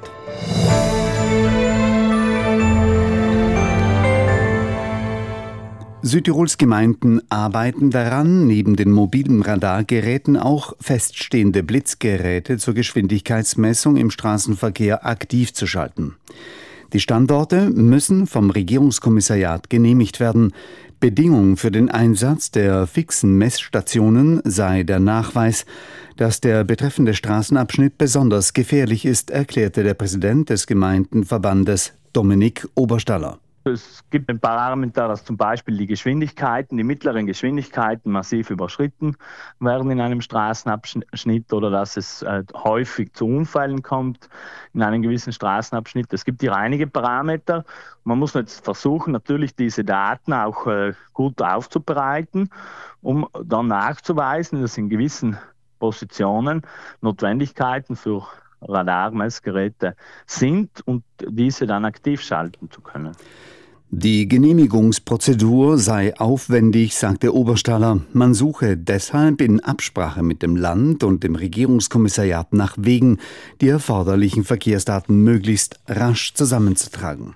Südtirols Gemeinden arbeiten daran, neben den mobilen Radargeräten auch feststehende Blitzgeräte zur Geschwindigkeitsmessung im Straßenverkehr aktiv zu schalten. Die Standorte müssen vom Regierungskommissariat genehmigt werden. Bedingung für den Einsatz der fixen Messstationen sei der Nachweis, dass der betreffende Straßenabschnitt besonders gefährlich ist, erklärte der Präsident des Gemeindenverbandes Dominik Oberstaller. Es gibt ein Parameter, dass zum Beispiel die mittleren Geschwindigkeiten massiv überschritten werden in einem Straßenabschnitt oder dass es häufig zu Unfällen kommt in einem gewissen Straßenabschnitt. Es gibt hier einige Parameter. Man muss jetzt versuchen, natürlich diese Daten auch gut aufzubereiten, um dann nachzuweisen, dass in gewissen Positionen Notwendigkeiten für Radarmessgeräte sind und diese dann aktiv schalten zu können. Die Genehmigungsprozedur sei aufwendig, sagte Oberstaller. Man suche deshalb in Absprache mit dem Land und dem Regierungskommissariat nach Wegen, die erforderlichen Verkehrsdaten möglichst rasch zusammenzutragen.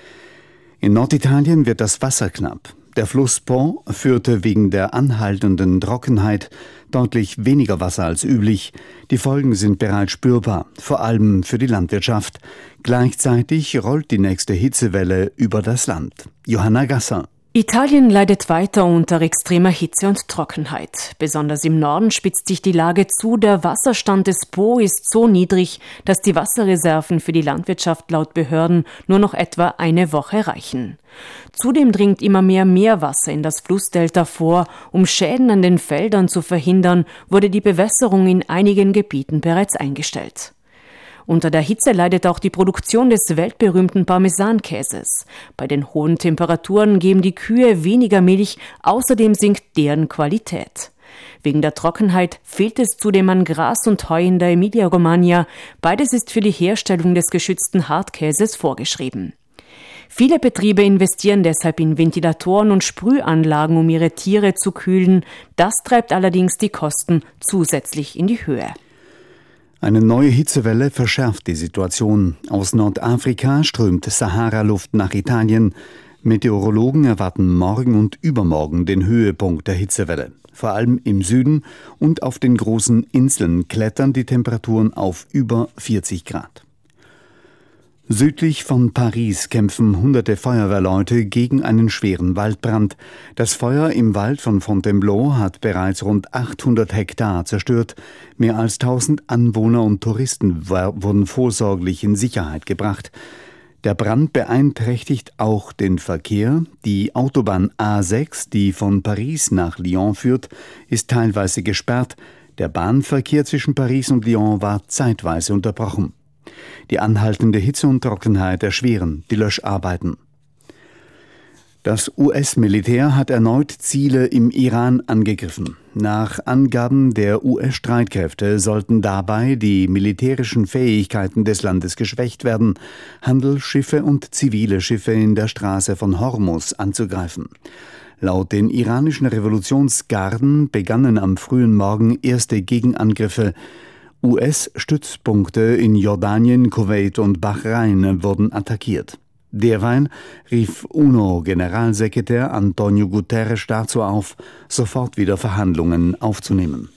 In Norditalien wird das Wasser knapp. Der Fluss Po führte wegen der anhaltenden Trockenheit deutlich weniger Wasser als üblich. Die Folgen sind bereits spürbar, vor allem für die Landwirtschaft. Gleichzeitig rollt die nächste Hitzewelle über das Land. Johanna Gasser. Italien leidet weiter unter extremer Hitze und Trockenheit. Besonders im Norden spitzt sich die Lage zu. Der Wasserstand des Po ist so niedrig, dass die Wasserreserven für die Landwirtschaft laut Behörden nur noch etwa eine Woche reichen. Zudem dringt immer mehr Meerwasser in das Flussdelta vor. Um Schäden an den Feldern zu verhindern, wurde die Bewässerung in einigen Gebieten bereits eingestellt. Unter der Hitze leidet auch die Produktion des weltberühmten Parmesankäses. Bei den hohen Temperaturen geben die Kühe weniger Milch, außerdem sinkt deren Qualität. Wegen der Trockenheit fehlt es zudem an Gras und Heu in der Emilia-Romagna. Beides ist für die Herstellung des geschützten Hartkäses vorgeschrieben. Viele Betriebe investieren deshalb in Ventilatoren und Sprühanlagen, um ihre Tiere zu kühlen. Das treibt allerdings die Kosten zusätzlich in die Höhe. Eine neue Hitzewelle verschärft die Situation. Aus Nordafrika strömt Sahara-Luft nach Italien. Meteorologen erwarten morgen und übermorgen den Höhepunkt der Hitzewelle. Vor allem im Süden und auf den großen Inseln klettern die Temperaturen auf über 40 Grad. Südlich von Paris kämpfen hunderte Feuerwehrleute gegen einen schweren Waldbrand. Das Feuer im Wald von Fontainebleau hat bereits rund 800 Hektar zerstört. Mehr als 1000 Anwohner und Touristen wurden vorsorglich in Sicherheit gebracht. Der Brand beeinträchtigt auch den Verkehr. Die Autobahn A6, die von Paris nach Lyon führt, ist teilweise gesperrt. Der Bahnverkehr zwischen Paris und Lyon war zeitweise unterbrochen. Die anhaltende Hitze und Trockenheit erschweren die Löscharbeiten. Das US-Militär hat erneut Ziele im Iran angegriffen. Nach Angaben der US-Streitkräfte sollten dabei die militärischen Fähigkeiten des Landes geschwächt werden, Handelsschiffe und zivile Schiffe in der Straße von Hormuz anzugreifen. Laut den iranischen Revolutionsgarden begannen am frühen Morgen erste Gegenangriffe. US-Stützpunkte in Jordanien, Kuwait und Bahrain wurden attackiert. Derweil rief UNO-Generalsekretär Antonio Guterres dazu auf, sofort wieder Verhandlungen aufzunehmen.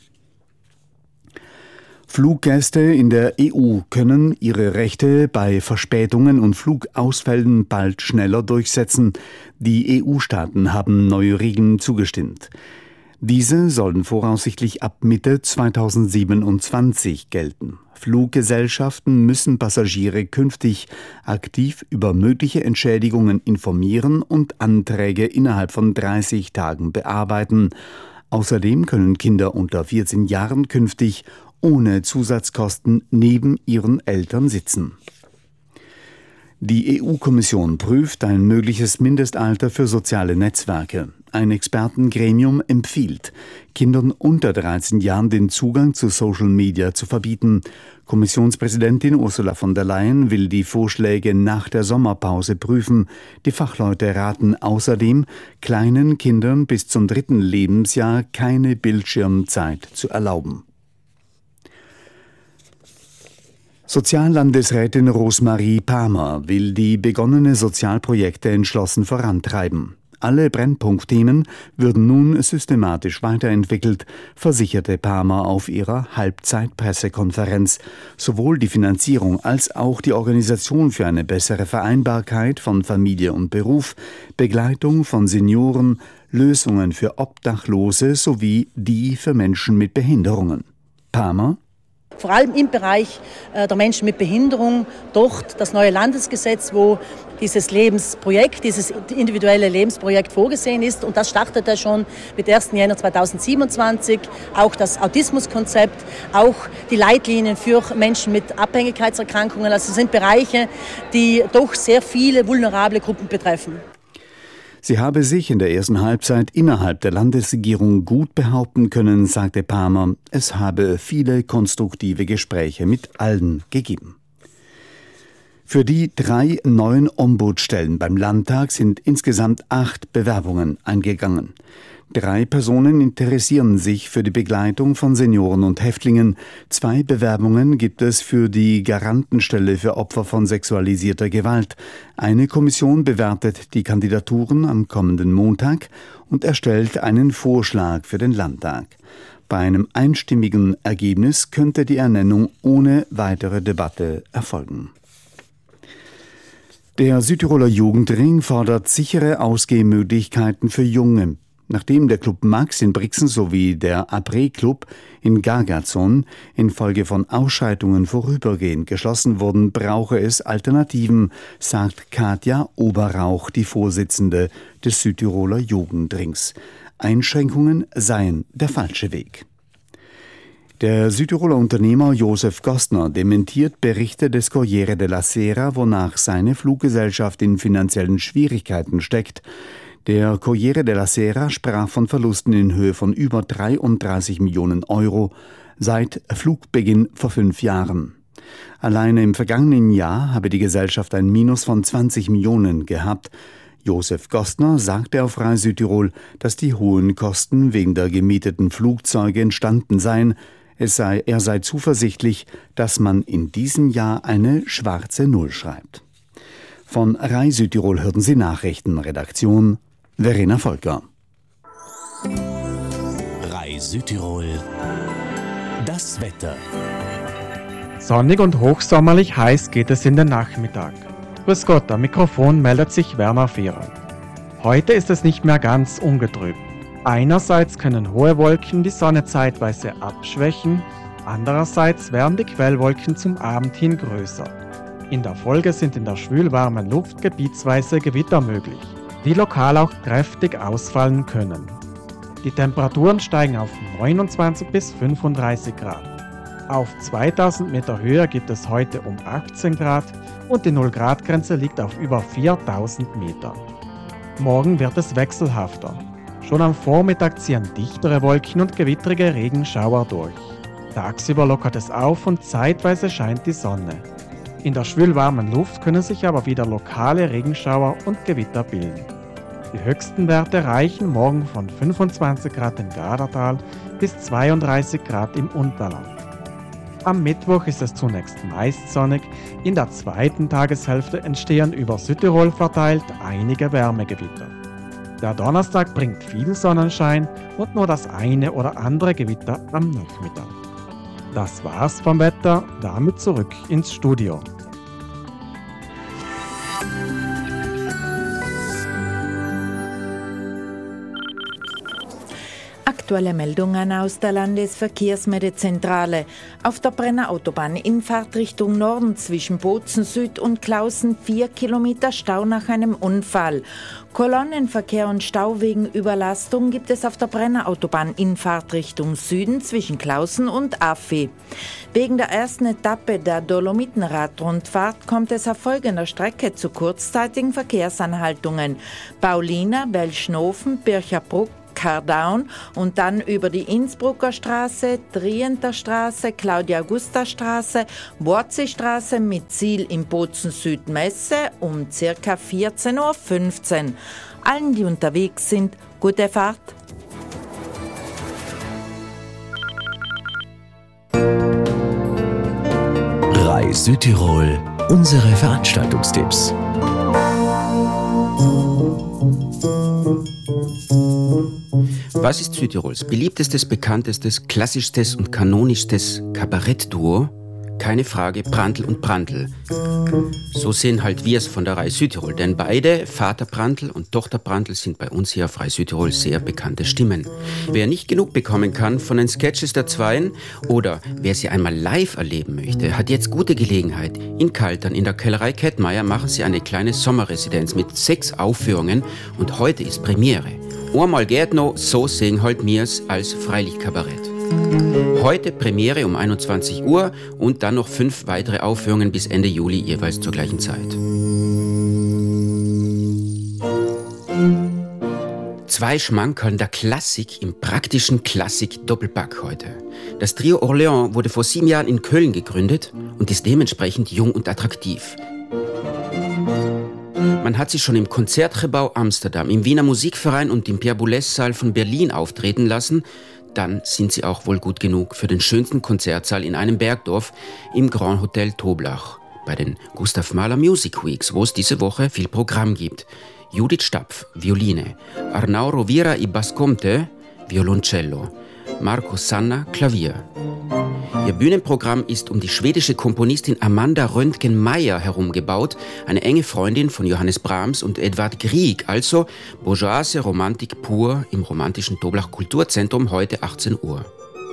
Fluggäste in der EU können ihre Rechte bei Verspätungen und Flugausfällen bald schneller durchsetzen. Die EU-Staaten haben neue Regeln zugestimmt. Diese sollen voraussichtlich ab Mitte 2027 gelten. Fluggesellschaften müssen Passagiere künftig aktiv über mögliche Entschädigungen informieren und Anträge innerhalb von 30 Tagen bearbeiten. Außerdem können Kinder unter 14 Jahren künftig ohne Zusatzkosten neben ihren Eltern sitzen. Die EU-Kommission prüft ein mögliches Mindestalter für soziale Netzwerke. Ein Expertengremium empfiehlt, Kindern unter 13 Jahren den Zugang zu Social Media zu verbieten. Kommissionspräsidentin Ursula von der Leyen will die Vorschläge nach der Sommerpause prüfen. Die Fachleute raten außerdem, kleinen Kindern bis zum 3. Lebensjahr keine Bildschirmzeit zu erlauben. Soziallandesrätin Rosemarie Palmer will die begonnene Sozialprojekte entschlossen vorantreiben. Alle Brennpunktthemen würden nun systematisch weiterentwickelt, versicherte Palmer auf ihrer Halbzeitpressekonferenz. Sowohl die Finanzierung als auch die Organisation für eine bessere Vereinbarkeit von Familie und Beruf, Begleitung von Senioren, Lösungen für Obdachlose sowie die für Menschen mit Behinderungen. Palmer: Vor allem im Bereich der Menschen mit Behinderung, dort das neue Landesgesetz, wo dieses Lebensprojekt, dieses individuelle Lebensprojekt vorgesehen ist. Und das startete schon mit 1. Jänner 2027. Auch das Autismuskonzept, auch die Leitlinien für Menschen mit Abhängigkeitserkrankungen. Also es sind Bereiche, die doch sehr viele vulnerable Gruppen betreffen. Sie habe sich in der ersten Halbzeit innerhalb der Landesregierung gut behaupten können, sagte Palmer. Es habe viele konstruktive Gespräche mit allen gegeben. Für die 3 neuen Ombudsstellen beim Landtag sind insgesamt 8 Bewerbungen eingegangen. 3 Personen interessieren sich für die Begleitung von Senioren und Häftlingen. 2 Bewerbungen gibt es für die Garantenstelle für Opfer von sexualisierter Gewalt. Eine Kommission bewertet die Kandidaturen am kommenden Montag und erstellt einen Vorschlag für den Landtag. Bei einem einstimmigen Ergebnis könnte die Ernennung ohne weitere Debatte erfolgen. Der Südtiroler Jugendring fordert sichere Ausgehmöglichkeiten für Junge. Nachdem der Club Max in Brixen sowie der Après-Club in Gargarzon infolge von Ausschreitungen vorübergehend geschlossen wurden, brauche es Alternativen, sagt Katja Oberrauch, die Vorsitzende des Südtiroler Jugendrings. Einschränkungen seien der falsche Weg. Der Südtiroler Unternehmer Josef Gostner dementiert Berichte des Corriere della Sera, wonach seine Fluggesellschaft in finanziellen Schwierigkeiten steckt. Der Corriere della Sera sprach von Verlusten in Höhe von über 33 Millionen Euro seit Flugbeginn vor 5 Jahren. Alleine im vergangenen Jahr habe die Gesellschaft ein Minus von 20 Millionen gehabt. Josef Gostner sagte auf Rai Südtirol, dass die hohen Kosten wegen der gemieteten Flugzeuge entstanden seien. Er sei zuversichtlich, dass man in diesem Jahr eine schwarze Null schreibt. Von Rai Südtirol hörten Sie Nachrichten. Redaktion Verena Volker. Rai Südtirol. Das Wetter. Sonnig und hochsommerlich heiß geht es in den Nachmittag. Grüß Gott, am Mikrofon meldet sich Werner Fehrer. Heute ist es nicht mehr ganz ungetrübt. Einerseits können hohe Wolken die Sonne zeitweise abschwächen, andererseits werden die Quellwolken zum Abend hin größer. In der Folge sind in der schwülwarmen Luft gebietsweise Gewitter möglich, die lokal auch kräftig ausfallen können. Die Temperaturen steigen auf 29 bis 35 Grad. Auf 2000 Meter Höhe gibt es heute um 18 Grad und die 0-Grad-Grenze liegt auf über 4000 Meter. Morgen wird es wechselhafter. Schon am Vormittag ziehen dichtere Wolken und gewittrige Regenschauer durch. Tagsüber lockert es auf und zeitweise scheint die Sonne. In der schwülwarmen Luft können sich aber wieder lokale Regenschauer und Gewitter bilden. Die höchsten Werte reichen morgen von 25 Grad im Gardatal bis 32 Grad im Unterland. Am Mittwoch ist es zunächst meist sonnig, in der zweiten Tageshälfte entstehen über Südtirol verteilt einige Wärmegewitter. Der Donnerstag bringt viel Sonnenschein und nur das eine oder andere Gewitter am Nachmittag. Das war's vom Wetter, damit zurück ins Studio. Aktuelle Meldungen aus der Landesverkehrsmeldezentrale. Auf der Brenner Autobahn in Fahrtrichtung Norden zwischen Bozen Süd und Klausen 4 Kilometer Stau nach einem Unfall. Kolonnenverkehr und Stau wegen Überlastung gibt es auf der Brenner Autobahn in Fahrtrichtung Süden zwischen Klausen und Affi. Wegen der ersten Etappe der Dolomitenradrundfahrt kommt es auf folgender Strecke zu kurzzeitigen Verkehrsanhaltungen. Paulina, Welschnofen, Bircherbruck, Kardaun und dann über die Innsbrucker Straße, Trienter Straße, Claudia-Augusta-Straße, Worzi-Straße mit Ziel in Bozen Südmesse um ca. 14:15 Uhr. Allen, die unterwegs sind, gute Fahrt. Reis Südtirol, unsere Veranstaltungstipps. Was ist Südtirols beliebtestes, bekanntestes, klassischstes und kanonischstes Kabarettduo? Keine Frage, Brandl und Brandl. So sehen halt wir es von der Reis Südtirol, denn beide, Vater Brandl und Tochter Brandl, sind bei uns hier auf Reis Südtirol sehr bekannte Stimmen. Wer nicht genug bekommen kann von den Sketches der Zweien oder wer sie einmal live erleben möchte, hat jetzt gute Gelegenheit. In Kaltern, in der Kellerei Kettmeier, machen sie eine kleine Sommerresidenz mit 6 Aufführungen und heute ist Premiere. Einmal geht noch, so sehen halt mir's als Freilichtkabarett. Heute Premiere um 21 Uhr und dann noch 5 weitere Aufführungen bis Ende Juli, jeweils zur gleichen Zeit. 2 Schmankerln der Klassik im praktischen Klassik-Doppelpack heute. Das Trio Orléans wurde vor 7 Jahren in Köln gegründet und ist dementsprechend jung und attraktiv. Man hat sie schon im Konzertgebouw Amsterdam, im Wiener Musikverein und im Pierre Boulez-Saal von Berlin auftreten lassen. Dann sind sie auch wohl gut genug für den schönsten Konzertsaal in einem Bergdorf im Grand Hotel Toblach. Bei den Gustav Mahler Music Weeks, wo es diese Woche viel Programm gibt. Judith Stapf, Violine. Arnau Rovira y Bascomte, Violoncello. Marco Sanna, Klavier. Ihr Bühnenprogramm ist um die schwedische Komponistin Amanda Röntgen-Meyer herumgebaut, eine enge Freundin von Johannes Brahms und Edvard Grieg, also bourgeoise Romantik pur im romantischen Toblach Kulturzentrum, heute 18 Uhr.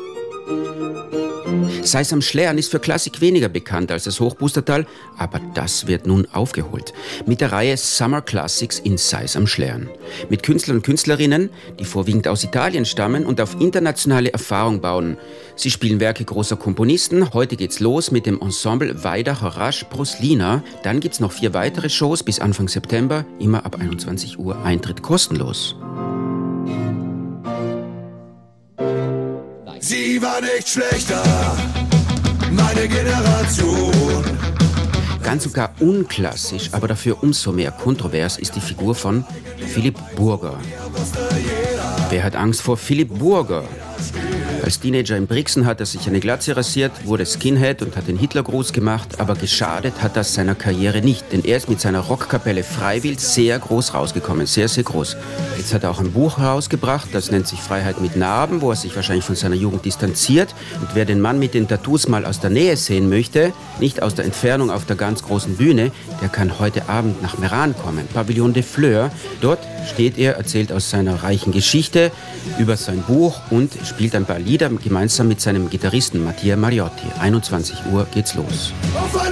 Seis am Schlern ist für Klassik weniger bekannt als das Hochbustertal, aber das wird nun aufgeholt. Mit der Reihe Summer Classics in Seis am Schlern. Mit Künstlern und Künstlerinnen, die vorwiegend aus Italien stammen und auf internationale Erfahrung bauen. Sie spielen Werke großer Komponisten. Heute geht's los mit dem Ensemble Vaidacher Rasch Bruslina. Dann gibt's noch 4 weitere Shows bis Anfang September, immer ab 21 Uhr, Eintritt kostenlos. Sie war nicht schlechter, meine Generation. Ganz und gar unklassisch, aber dafür umso mehr kontrovers ist die Figur von Philipp Burger. Wer hat Angst vor Philipp Burger? Als Teenager in Brixen hat er sich eine Glatze rasiert, wurde Skinhead und hat den Hitlergruß gemacht, aber geschadet hat das seiner Karriere nicht, denn er ist mit seiner Rockkapelle Freiwild sehr groß rausgekommen, sehr, sehr groß. Jetzt hat er auch ein Buch herausgebracht, das nennt sich Freiheit mit Narben, wo er sich wahrscheinlich von seiner Jugend distanziert. Und wer den Mann mit den Tattoos mal aus der Nähe sehen möchte, nicht aus der Entfernung auf der ganz großen Bühne, der kann heute Abend nach Meran kommen, Pavillon des Fleurs. Dort steht er, erzählt aus seiner reichen Geschichte über sein Buch und spielt ein paar Lieder gemeinsam mit seinem Gitarristen Mattia Mariotti. 21 Uhr geht's los.